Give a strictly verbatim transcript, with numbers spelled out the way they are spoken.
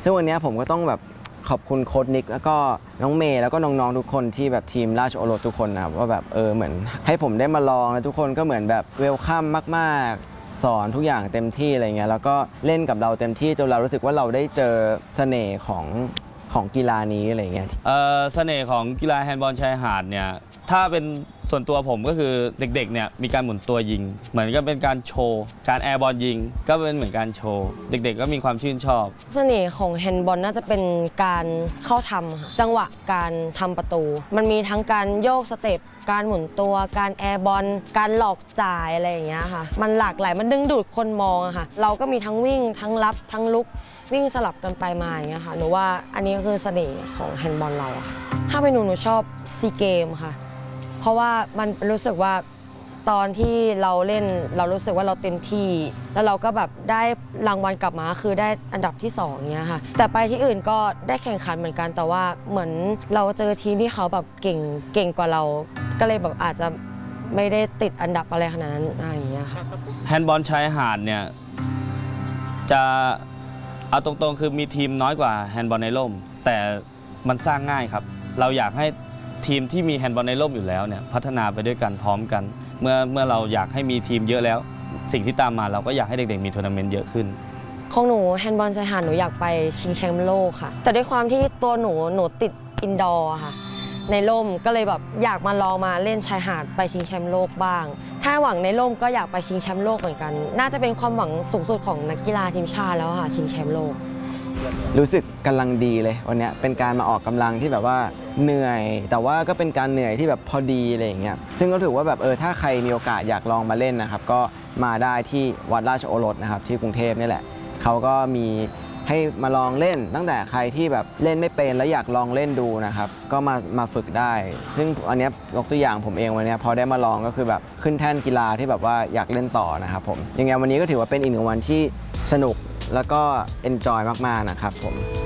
ซึ่งวันนี้ผมก็ต้องแบบขอบคุณโค้ชนิกแล้วก็น้องเมย์แล้วก็น้องๆทุกคนที่แบบทีมราชโอรสทุกคนนะครับว่าแบบเออเหมือนให้ผมได้มาลองแล้วทุกคนก็เหมือนแบบเวลคัมมากๆสอนทุกอย่างเต็มที่อะไรเงี้ยแล้วก็เล่นกับเราเต็มที่จนเรารู้สึกว่าเราได้เจอเสน่ห์ของของกีฬานี้อะไรเงี้ยเออเสน่ห์ของกีฬาแฮนด์บอลชายหาดเนี่ยถ้าเป็นส่วนตัวผมก็คือเด็กๆเนี่ยมีการหมุนตัวยิงเหมือนกับเป็นการโชว์การแอร์บอลยิงก็เป็นเหมือนการโชว์เด็กๆก็มีความชื่นชอบเสน่ห์ของแฮนด์บอลน่าจะเป็นการเข้าทำค่ะจังหวะการทำประตูมันมีทั้งการโยกสเต็ปการหมุนตัวการแอร์บอลการหลอกจ่ายอะไรอย่างเงี้ยค่ะมันหลากหลายมันดึงดูดคนมองอะค่ะเราก็มีทั้งวิ่งทั้งรับทั้งลุกวิ่งสลับกันไปมาอย่างเงี้ยค่ะหนูว่าอันนี้ก็คือเสน่ห์ของแฮนด์บอลเราอะค่ะถ้าเป็นหนูหนูชอบซีเกมค่ะเพราะว่ามันรู้สึกว่าตอนที่เราเล่นเรารู้สึกว่าเราเต็มที่แล้วเราก็แบบได้รางวัลกลับมาคือได้อันดับที่สองเงี้ยค่ะแต่ไปที่อื่นก็ได้แข่งขันเหมือนกันแต่ว่าเหมือนเราเจอทีมที่เขาแบบเก่งเก่งกว่าเราก็เลยแบบอาจจะไม่ได้ติดอันดับอะไรขนาดนั้นอะไรอย่างเงี้ยค่ะแฮนด์บอลชายหาดเนี่ยจะเอาตรงๆคือมีทีมน้อยกว่าแฮนด์บอลในร่มแต่มันสร้างง่ายครับเราอยากให้ทีมที่มีแฮนด์บอลในร่มอยู่แล้วเนี่ยพัฒนาไปด้วยกันพร้อมกันเมื่อเมื่อเราอยากให้มีทีมเยอะแล้วสิ่งที่ตามมาเราก็อยากให้เด็กๆมีทัวร์นาเมนต์เยอะขึ้นของหนูแฮนด์บอลชายหาดหนูอยากไปชิงแชมป์โลกค่ะแต่ด้วยความที่ตัวหนูหนูติดอินดอร์ค่ะในร่มก็เลยแบบอยากมาลองมาเล่นชายหาดไปชิงแชมป์โลกบ้างถ้าหวังในร่มก็อยากไปชิงแชมป์โลกเหมือนกันน่าจะเป็นความหวังสูงสุดของนักกีฬาทีมชาติแล้วค่ะชิงแชมป์โลกรู้สึกกำลังดีเลยวันนี้เป็นการมาออกกำลังที่แบบว่าเหนื่อยแต่ว่าก็เป็นการเหนื่อยที่แบบพอดีอะไรอย่างเงี้ยซึ่งก็ถือว่าแบบเออถ้าใครมีโอกาสอยากลองมาเล่นนะครับก็มาได้ที่วัดราชโอรสนะครับที่กรุงเทพนี่แหละเขาก็มีให้มาลองเล่นตั้งแต่ใครที่แบบเล่นไม่เป็นแล้วอยากลองเล่นดูนะครับก็มามาฝึกได้ซึ่งอันนี้ยกตัวอย่างผมเองวันนี้พอได้มาลองก็คือแบบขึ้นแท่นกีฬาที่แบบว่าอยากเล่นต่อนะครับผมยังไงวันนี้ก็ถือว่าเป็นอีกหนึ่งวันที่สนุกแล้วก็เอนจอยมากๆนะครับผม